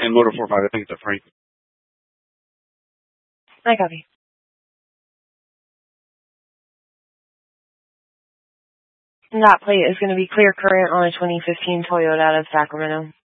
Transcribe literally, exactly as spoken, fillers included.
And motor four five, I think it's a Frank. I copy. And that plate is going to be clear current on a twenty fifteen Toyota out of Sacramento.